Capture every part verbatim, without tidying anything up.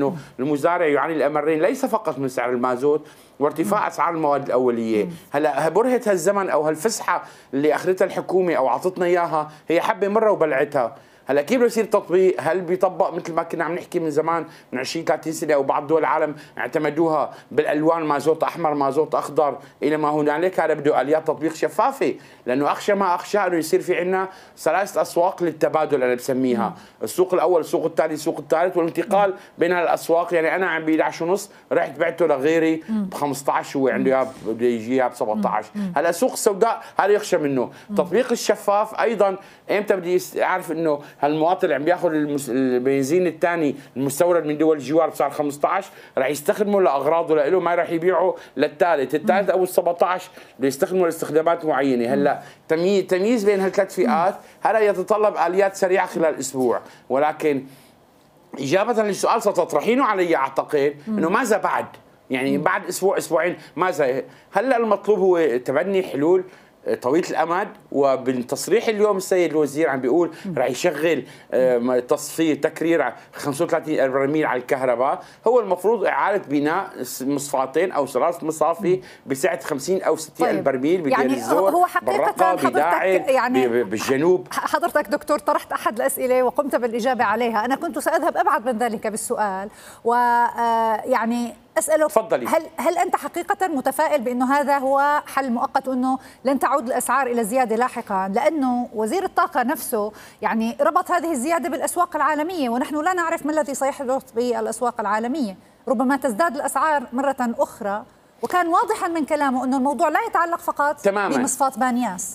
لانه المزارع يعاني الامرين، ليس فقط من سعر المازوت وارتفاع اسعار المواد الاوليه. هلا برهه هالزمن او هالفسحه اللي اخذتها الحكومه او اعطتنا اياها هي حبه مره وبلعتها. هلا كيف بده يصير تطبيق؟ هل بيطبق مثل ما كنا عم نحكي من زمان من عشرين ثلاثين سنه، او بعض دول العالم اعتمدوها بالالوان مازوت احمر مازوت اخضر الى ما هنالك؟ هذا بده اليات تطبيق شفافه، لانه اخشى ما اخشى انه يصير في عندنا ثلاث اسواق للتبادل انا بسميها، السوق الاول السوق الثاني السوق الثالث، والانتقال بين هالاسواق. يعني انا عم ب احد عشر ونص رحت بعته لغيري ب خمسة عشر هو عنده اياه بده يجي اياه ب سبعة عشر. هلا السوق السوداء هذا يخشى منه. تطبيق الشفاف ايضا، امتى بدي اعرف انه هالمواطن اللي عم بياخذ البنزين الثاني المستورد من دول الجوار بسعر خمسة عشر رح يستخدمه لاغراضه لإله، ما رح يبيعه للثالث، الثالث او ال سبعة عشر بده يستخدمه لاستخدامات معينه. هلا تمييز بين هالثلاث فئات هذا يتطلب اليات سريعه خلال اسبوع، ولكن اجابه للسؤال ستطرحينه علي اعتقد انه ماذا بعد؟ يعني بعد اسبوع اسبوعين ماذا؟ هلا المطلوب هو تبني حلول طويله الامد، وبالتصريح اليوم السيد الوزير عم بيقول رح يشغل تصفيه تكرير خمسة وثلاثين ألف برميل على الكهرباء. هو المفروض اعاده بناء مصفاتين او ثلاث مصافي بسعه خمسين او ستين ألف برميل بدير يعني الزور، هو حقيقه حضرتك يعني بالجنوب. حضرتك دكتور طرحت احد الاسئله وقمت بالاجابه عليها، انا كنت ساذهب ابعد من ذلك بالسؤال، ويعني اساله تفضلي. هل هل انت حقيقه متفائل بانه هذا هو حل مؤقت وانه لن تعود الاسعار الى زياده لاحقا؟ لانه وزير الطاقه نفسه يعني ربط هذه الزياده بالاسواق العالميه، ونحن لا نعرف ما الذي سيحدث بالاسواق العالميه، ربما تزداد الاسعار مره اخرى، وكان واضحا من كلامه انه الموضوع لا يتعلق فقط تماماً بمصفاة بانياس.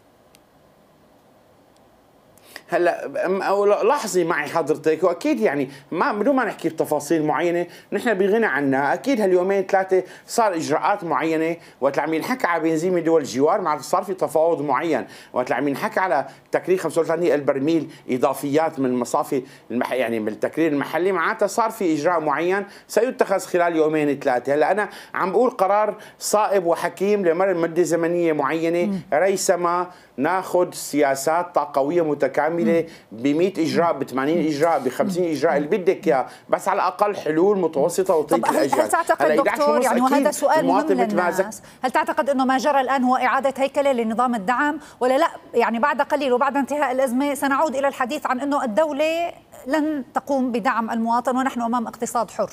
هلا لاحظي معي حضرتك، واكيد يعني ما بدون ما نحكي بتفاصيل معينه، نحن بغنى عنها، اكيد هاليومين ثلاثه صار اجراءات معينه، وقت عم ينحكى على بنزين من دول الجوار مع صار في تفاوض معين، وقت عم ينحكى على تكرير خمسة وثلاثين ألف برميل اضافيات من المصافي المح... يعني من التكرير المحلي، معناتها صار في اجراء معين سيتخذ خلال يومين ثلاثه. هلا انا عم بقول قرار صائب وحكيم لمر مده زمنيه معينه، ريثما ناخذ سياسات طاقويه متكامله ب مئة اجراء ب ثمانين اجراء ب خمسين اجراء اللي بدك اياه، بس على الاقل حلول متوسطه وطويله الاجل. هل تعتقد دكتور يعني وهذا سؤال مهم للناس، هل تعتقد انه ما جرى الان هو اعاده هيكله لنظام الدعم، ولا لا يعني بعد قليل وبعد انتهاء الازمه سنعود الى الحديث عن انه الدوله لن تقوم بدعم المواطن ونحن امام اقتصاد حر؟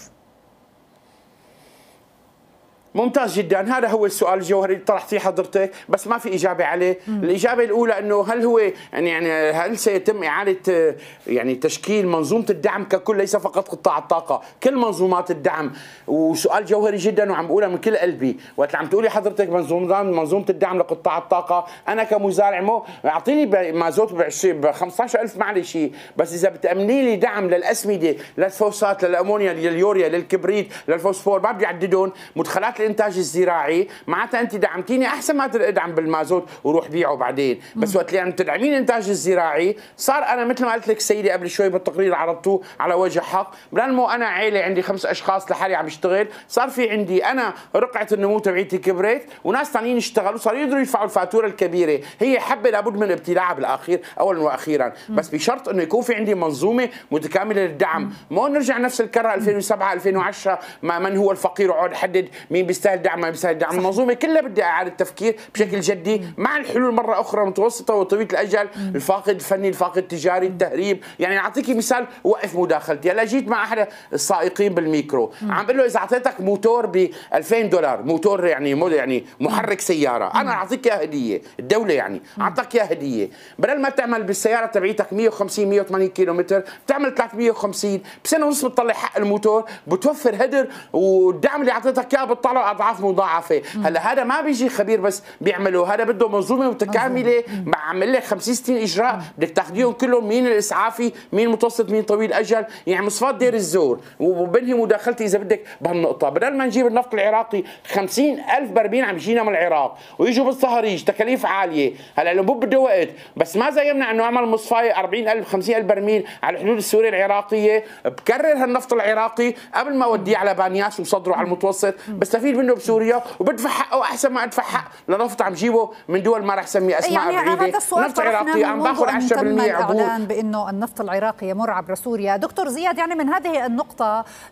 ممتاز جدا، هذا هو السؤال الجوهري اللي طرحتيه حضرتك، بس ما في اجابه عليه. مم. الاجابه الاولى انه هل هو يعني يعني هل سيتم اعاده يعني تشكيل منظومه الدعم ككل، ليس فقط قطاع الطاقه، كل منظومات الدعم، وسؤال جوهري جدا وعم بقولها من كل قلبي. وقت عم تقولي حضرتك منظومه منظومه الدعم لقطاع الطاقه، انا كمزارع مو اعطيني مازوت ب خمسة عشر ألف معلش، بس اذا بتامني لي دعم للاسمده للفوسفات للامونيا لليوريا للكبريت للفوسفور ما بدي اعددهم، مدخلات الانتاج الزراعي، معناتها انت دعمتيني احسن ما تدعم بالمازوت وروح بيعه بعدين. بس وقت اللي عم تدعمين الانتاج الزراعي صار انا مثل ما قلت لك سيدي قبل شوي بالتقرير عرضتوه على وجه حق، بدل مو انا عيله عندي خمس اشخاص لحالي عم بشتغل، صار في عندي انا رقعه النمو تبعيتي كبرت، وناس ثانيين اشتغلوا صاروا يقدروا يدفعوا الفاتوره الكبيره. هي حبه لابد من ابتلاعها بالاخير اولا واخيرا، بس بشرط انه يكون في عندي منظومه متكامله للدعم، مو نرجع نفس الكره ألفين وسبعة ألفين وعشرة ما من هو الفقير وقعد حدد مين بيستاهل دعم ما بيستاهل دعم. المنظومه كلها بدي اعاده تفكير بشكل جدي مع الحلول مره اخرى متوسطه وطويله الاجل، الفاقد الفني الفاقد التجاري التهريب. يعني اعطيكي مثال وقف مداخلتي، هلا جيت مع احد السائقين بالميكرو عم بقول له اذا اعطيتك موتور ب ألفين دولار، موتور يعني مو يعني محرك سياره، انا اعطيك اياه هديه، الدوله يعني اعطاك اياه هديه، بدل ما تعمل بالسياره تبعيتك مئة وخمسين مئة وثمانين كيلو متر بتعمل ثلاثمئة وخمسين، بسنه ونص بتطلع حق الموتور، بتوفر هدر، والدعم اللي اعطيتك اياه بتطلع اضعاف مضاعفه. هلا هذا ما بيجي خبير بس بيعمله، هذا بده منظومه متكامله، بعمل لك خمسين ستين اجراء بدك تاخذيهم كلهم، مين الاسعافي مين متوسط مين طويل اجل، يعني مصفات دير الزور. وبنهي مداخلتي اذا بدك بهالنقطه، بدل ما نجيب النفط العراقي خمسين ألف برميل عم يجينا من العراق ويجوا بالصهريج تكاليف عاليه، هلا الانبوب بده وقت، بس ماذا يمنع انه اعمل مصفايه أربعين ألف خمسين ألف برميل على الحدود السوريه العراقيه، بكرر هالنفط العراقي قبل ما اوديه على بانياس وصدره على المتوسط، بستفيد منه بسوريا وبدفع حقه احسن ما ادفع حق لنفط عم جيبه من دول ما رح سمي اسماء يعني بعيده. نفط عراقي عم باخذ عشرة بالمئة عبور. الاعلان بانه النفط العراقي يمر عبر سوريا. دكتور زياد، يعني من هذه النقطه